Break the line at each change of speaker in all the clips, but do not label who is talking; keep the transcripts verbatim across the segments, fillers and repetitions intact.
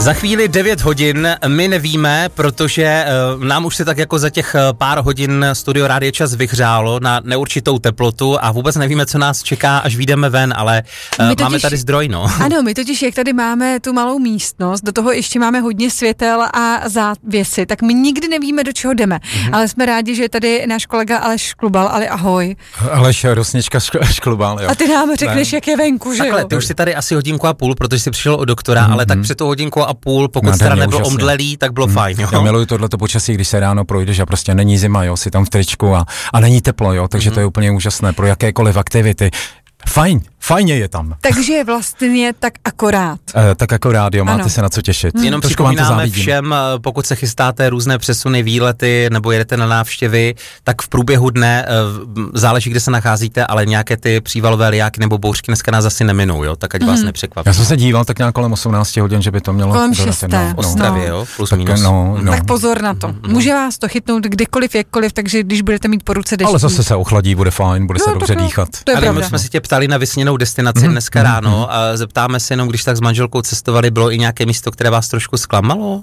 Za chvíli devět hodin, my nevíme, protože uh, nám už se tak jako za těch uh, pár hodin Studio Rádio Čas vyhřálo na neurčitou teplotu a vůbec nevíme, co nás čeká, až vyjdeme ven, ale uh, totiž, máme tady zdroj, no.
Ano, my totiž, jak tady máme tu malou místnost, do toho ještě máme hodně světel a závěsy, tak my nikdy nevíme, do čeho jdeme. Mm-hmm. Ale jsme rádi, že je tady náš kolega Aleš Šklubal. Ale ahoj.
Aleš Rosnička Šklubal, jo.
A ty nám řekneš, ne. jak je venku, že
Takhle,
jo?
ty už jsi tady asi hodinku a půl, protože jsi přišel od doktora, mm-hmm. ale tak před tou hodinku a půl, pokud jste nebyl omdlelý, tak bylo mm-hmm. fajn, jo.
Já miluji tohleto počasí, když se ráno projdeš a prostě není zima, jo, si tam v tričku a, a není teplo, jo, takže mm-hmm. to je úplně úžasné pro jakékoliv aktivity. Fajn, fajně je tam.
Takže vlastně tak akorát.
E, tak akorát, jo, máte ano. se na co těšit.
Hmm. Jenom připomínáme všem, pokud se chystáte různé přesuny, výlety nebo jedete na návštěvy, tak v průběhu dne, záleží, kde se nacházíte, ale nějaké ty přívalové lijáky nebo bouřky dneska nás asi neminou, jo, tak ať hmm. vás nepřekvapí.
Já jsem se díval tak nějak kolem osmnáct hodin, že by to mělo...
Kolem šesté.
V Ostravě,
no.
jo, plus
tak,
minus.
No, no.
Tak pozor na to. Může vás to chytnout kdykoliv, jakkoliv, takže když budete mít po ruce deští.
Ale zase se ochladí, bude fajn, bude no, se dobře
no,
dýchat.
Ale
my jsme si tě ptali na vysněnou destinaci mm-hmm. dneska mm-hmm. ráno a zeptáme se jenom, když tak s manželkou cestovali, bylo i nějaké místo, které vás trošku zklamalo?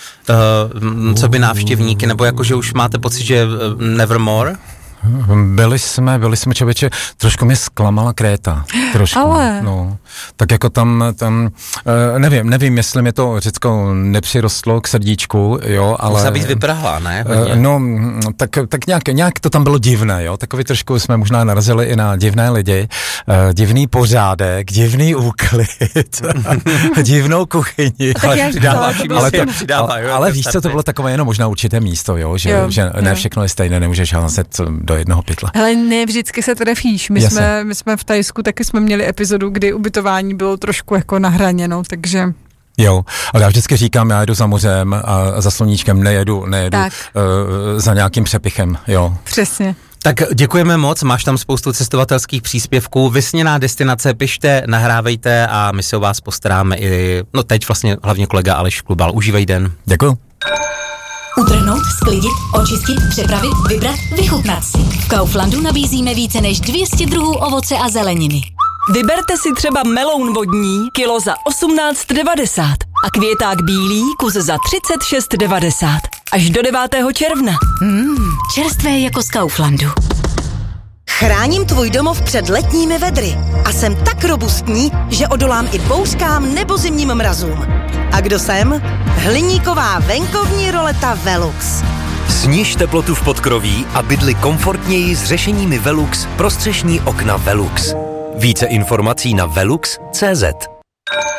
Uh, co by návštěvníky, nebo jako, že už máte pocit, že uh, nevermore?
Byli jsme, byli jsme člověče, trošku mě zklamala Kréta, trošku,
Ale.
no, tak jako tam, tam, nevím, nevím, jestli mi to Řecko nepřirostlo k srdíčku, jo, ale...
Musela být vyprahlá, ne? Hodně.
No, tak, tak nějak, nějak to tam bylo divné, jo, takový trošku jsme možná narazili i na divné lidi, divný pořádek, divný úklid, divnou kuchyni.
Ale, přidává,
ale, to, přidává, jo, ale víš co, to bylo takové jenom možná určité místo, jo, že, jo, že ne jo. všechno je stejné, nemůžeš házet do jednoho pytle.
Ale ne vždycky se trefíš. My jsme, my jsme v Thajsku taky jsme měli epizodu, kdy ubytování bylo trošku jako na hraně, no, takže...
Jo, ale já vždycky říkám, já jedu za mořem a za sluníčkem, nejedu, nejedu uh, za nějakým přepichem, jo.
Přesně.
Tak děkujeme moc, máš tam spoustu cestovatelských příspěvků, vysněná destinace, pište, nahrávejte a my se o vás postaráme i, no teď vlastně hlavně kolega Aleš Šklubal. Užívej den.
Děkuju.
Utrhnout, sklidit, očistit, přepravit, vybrat, vychutnat si. V Kauflandu nabízíme více než dvě stě druhů ovoce a zeleniny.
Vyberte si třeba meloun vodní, kilo za osmnáct devadesát a květák bílý, kus za třicet šest devadesát. Až do devátého června.
Mmm, čerstvé jako z Kauflandu. Chráním tvůj domov před letními vedry a jsem tak robustní, že odolám i bouřkám nebo zimním mrazům. A kdo jsem? Hliníková venkovní roleta Velux.
Sniž teplotu v podkroví a bydli komfortněji s řešeními Velux pro střešní okna Velux. Více informací na velux tečka cé zet.